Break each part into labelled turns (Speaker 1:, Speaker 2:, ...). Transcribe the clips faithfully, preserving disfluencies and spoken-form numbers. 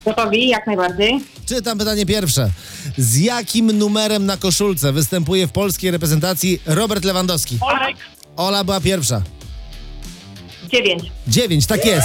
Speaker 1: Gotowi, jak najbardziej.
Speaker 2: Czytam pytanie pierwsze. Z jakim numerem na koszulce występuje w polskiej reprezentacji Robert Lewandowski?
Speaker 1: Arek.
Speaker 2: Ola była pierwsza.
Speaker 1: Dziewięć.
Speaker 2: Dziewięć, tak jest.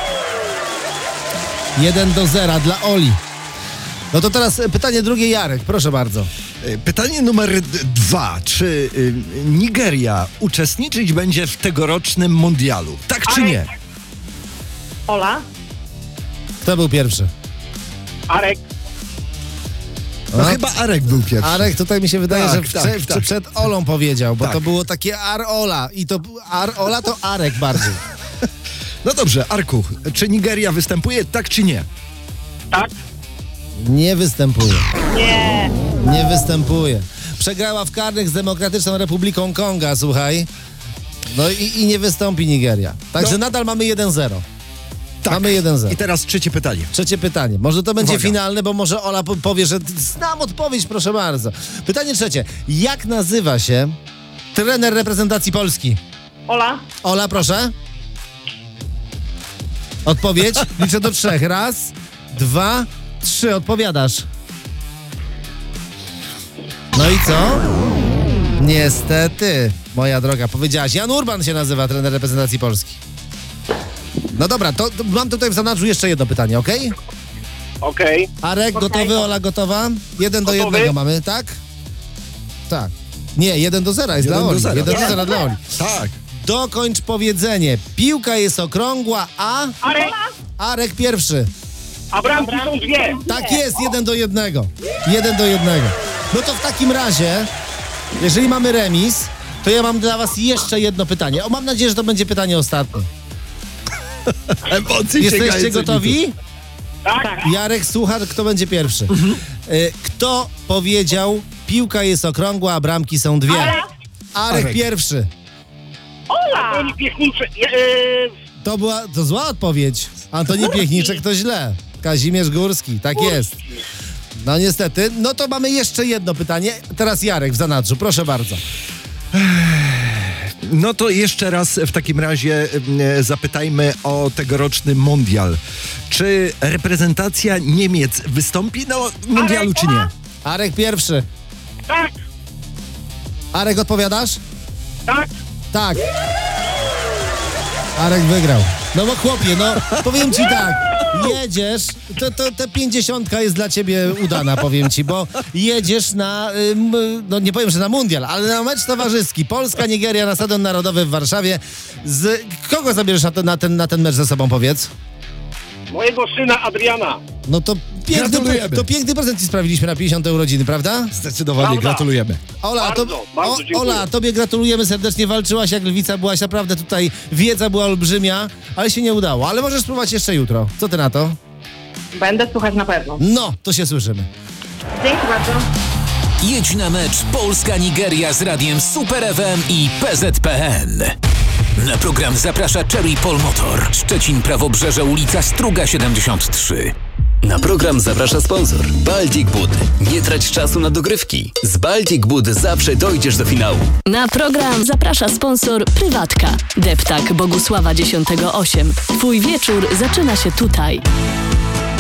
Speaker 2: Jeden do zera dla Oli. No to teraz pytanie drugie, Jarek, proszę bardzo.
Speaker 3: Pytanie numer d- dwa. Czy y, Nigeria uczestniczyć będzie w tegorocznym mundialu? Tak czy nie?
Speaker 1: Ola.
Speaker 2: Kto był pierwszy?
Speaker 1: Arek.
Speaker 3: No
Speaker 2: A?
Speaker 3: chyba Arek był pierwszy.
Speaker 2: Arek tutaj mi się wydaje,
Speaker 3: Tak,
Speaker 2: że
Speaker 3: tak,
Speaker 2: wcze-
Speaker 3: tak.
Speaker 2: przed Olą powiedział, bo
Speaker 3: Tak.
Speaker 2: to było takie Ar-Ola i to Ar-Ola to Arek bardziej.
Speaker 3: No dobrze, Arku, czy Nigeria występuje? Tak czy nie?
Speaker 1: Tak.
Speaker 2: Nie występuje.
Speaker 1: Nie.
Speaker 2: Nie występuje. Przegrała w karnych z Demokratyczną Republiką Konga, słuchaj. No i, i nie wystąpi Nigeria. Także
Speaker 3: No.
Speaker 2: nadal mamy jeden zero.
Speaker 3: Tak.
Speaker 2: Mamy jeden zero.
Speaker 3: I teraz trzecie pytanie.
Speaker 2: Trzecie pytanie. Może to będzie
Speaker 3: Uwaga.
Speaker 2: finalne, bo może Ola po- powie, że znam odpowiedź, proszę bardzo. Pytanie trzecie. Jak nazywa się trener reprezentacji Polski?
Speaker 1: Ola.
Speaker 2: Ola, proszę. Odpowiedź. Liczę do trzech. Raz, dwa, trzy. Odpowiadasz. No i co? Niestety, moja droga, powiedziałaś. Jan Urban się nazywa trener reprezentacji Polski. No dobra, to, to mam tutaj w zanadrzu jeszcze jedno pytanie, okej?
Speaker 4: Okej.
Speaker 2: Arek,
Speaker 1: Okej.
Speaker 2: gotowy? Ola, gotowa? Jeden do
Speaker 4: Gotowy.
Speaker 2: jednego mamy, tak? Tak. Nie, jeden do zera jest
Speaker 3: Jeden
Speaker 2: dla
Speaker 3: do
Speaker 2: Oli.
Speaker 3: zera.
Speaker 2: Jeden do zera dla Oli.
Speaker 3: Tak.
Speaker 2: Dokończ powiedzenie. Piłka jest okrągła, a...
Speaker 4: Arek.
Speaker 2: Arek pierwszy.
Speaker 4: A bramki są dwie.
Speaker 2: Tak jest, jeden do jednego. Jeden do jednego. No to w takim razie, jeżeli mamy remis, to ja mam dla was jeszcze jedno pytanie. O, mam nadzieję, że to będzie pytanie ostatnie.
Speaker 3: Emocje
Speaker 2: Jesteście
Speaker 3: sięgające
Speaker 2: gotowi?
Speaker 3: litu.
Speaker 4: Tak.
Speaker 2: Jarek, słucha, kto będzie pierwszy. Y, Kto powiedział, piłka jest okrągła, a bramki są dwie?
Speaker 1: Arek.
Speaker 2: Arek
Speaker 3: Arek.
Speaker 2: pierwszy.
Speaker 1: Ola.
Speaker 4: Antoni Piechniczy. Yy,
Speaker 2: To była to zła odpowiedź. Antoni Piechniczek to źle. Kazimierz Górski, tak jest. No niestety. No to mamy jeszcze jedno pytanie. Teraz Jarek w zanadrzu, proszę bardzo.
Speaker 3: No to jeszcze raz w takim razie e, zapytajmy o tegoroczny mundial. Czy reprezentacja Niemiec wystąpi na mundialu, czy nie?
Speaker 2: Arek pierwszy.
Speaker 4: tak.
Speaker 2: Arek, odpowiadasz?
Speaker 4: Tak.
Speaker 2: Tak. Arek wygrał. No bo chłopie, no powiem ci tak, jedziesz, to, to, to pięćdziesiątka jest dla ciebie udana, powiem ci, bo jedziesz na, ym, no nie powiem, że na mundial, ale na mecz towarzyski. Polska, Nigeria na Stadion Narodowy w Warszawie. Z kogo zabierzesz na ten, na ten, na ten mecz ze sobą, powiedz?
Speaker 4: Mojego syna Adriana.
Speaker 2: No to piękny,
Speaker 3: Gratulujemy.
Speaker 2: to piękny prezent ci sprawiliśmy na pięćdziesiąte urodziny, prawda?
Speaker 3: Zdecydowanie
Speaker 4: Prawda.
Speaker 3: gratulujemy.
Speaker 2: Ola,
Speaker 4: Bardzo,
Speaker 2: to,
Speaker 4: bardzo
Speaker 2: o,
Speaker 4: dziękuję.
Speaker 2: Ola, tobie gratulujemy serdecznie, walczyłaś jak lwica, byłaś naprawdę tutaj, wiedza była olbrzymia, ale się nie udało. Ale możesz spróbować jeszcze jutro. Co ty na to?
Speaker 1: Będę słuchać na pewno.
Speaker 2: No, to się słyszymy.
Speaker 1: Dzięki bardzo.
Speaker 5: Jedź na mecz Polska-Nigeria z radiem Super F M i P Z P N. Na program zaprasza Cherry Pol Motor. Szczecin, Prawobrzeże, ulica Struga siedemdziesiąt trzy.
Speaker 6: Na program zaprasza sponsor Baltic Bud. Nie trać czasu na dogrywki. Z Baltic Bud zawsze dojdziesz do finału.
Speaker 7: Na program zaprasza sponsor Prywatka. Deptak Bogusława dziesiątego osiem. Twój wieczór zaczyna się tutaj.